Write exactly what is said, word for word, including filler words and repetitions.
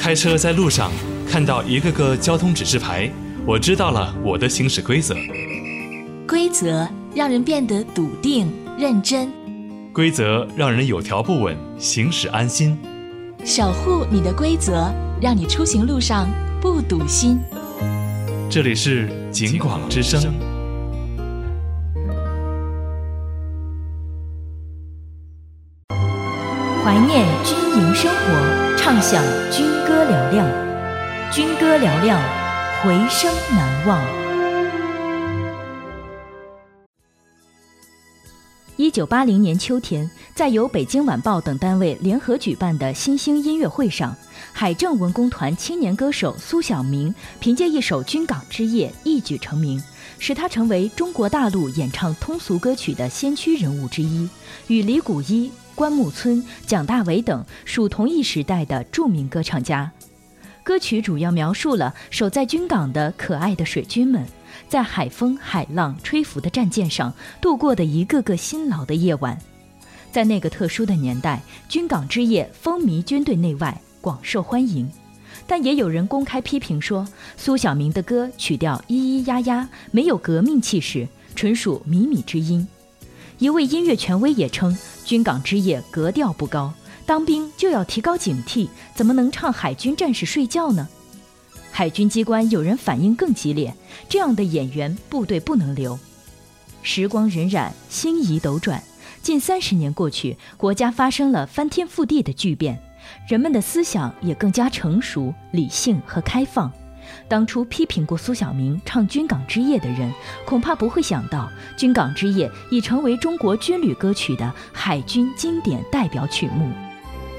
开车在路上看到一个个交通指示牌，我知道了我的行驶规则。 规则让人变得笃定认真， 规则让人有条不紊，行驶安心。 守护你的规则，让你出行路上不堵心。 这里是警广之声。 怀念军营生活，唱响军歌嘹亮，军歌嘹亮，回声难忘。一九八零年秋天，在由北京晚报等单位联合举办的新兴音乐会上，海政文工团青年歌手苏小明凭借一首《军港之夜》一举成名，使他成为中国大陆演唱通俗歌曲的先驱人物之一，与李谷一、关牧村、蒋大为等属同一时代的著名歌唱家。歌曲主要描述了守在军港的可爱的水军们，在海风海浪吹拂的战舰上度过的一个个辛劳的夜晚。在那个特殊的年代，军港之夜风靡军队内外，广受欢迎。但也有人公开批评说，苏小明的歌曲调咿咿呀呀，没有革命气势，纯属靡靡之音。一位音乐权威也称，军港之夜格调不高，当兵就要提高警惕，怎么能唱海军战士睡觉呢？海军机关有人反应更激烈，这样的演员部队不能留。时光荏苒，星移斗转，近三十年过去，国家发生了翻天覆地的巨变，人们的思想也更加成熟、理性和开放。当初批评过苏小明唱《军港之夜》的人，恐怕不会想到，《军港之夜》已成为中国军旅歌曲的海军经典代表曲目。